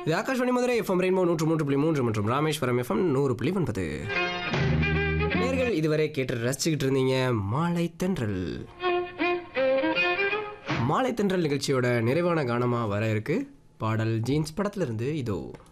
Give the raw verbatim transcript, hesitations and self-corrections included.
இது Akashvani Madurai FM rainbow நூற்று மூன்று புள்ளி மூன்று மற்றும் ராமேஸ்வரம் எஃப்எம் நூறு புள்ளி ஒன்பது. நேர்கள் இதுவரை கேட்டு ரசிச்சுக்கிட்டு இருந்தீங்க மாலை தென்றல். மாலை தென்றல் நிகழ்ச்சியோட நிறைவான கானமாக வர இருக்கு பாடல் ஜீன்ஸ் படத்துல இருந்து இதோ.